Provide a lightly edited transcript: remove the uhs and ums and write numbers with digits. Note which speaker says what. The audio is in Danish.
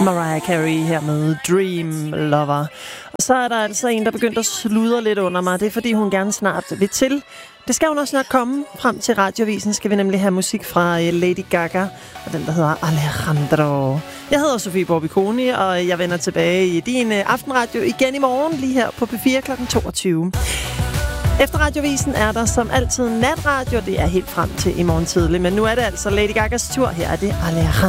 Speaker 1: Mariah Carey her med Dream Lover. Og så er der altså en, der begyndte at sludre lidt under mig. Det er, fordi hun gerne snart vil til. Det skal hun også snart komme. Frem til Radioavisen skal vi nemlig have musik fra Lady Gaga, og den, der hedder Alejandro. Jeg hedder Sofie Borbiconi, og jeg vender tilbage i din aftenradio igen i morgen, lige her på P4 kl. 22. Efter Radioavisen er der som altid natradio. Det er helt frem til i morgen tidlig, men nu er det altså Lady Gagas tur. Her er det Alejandro.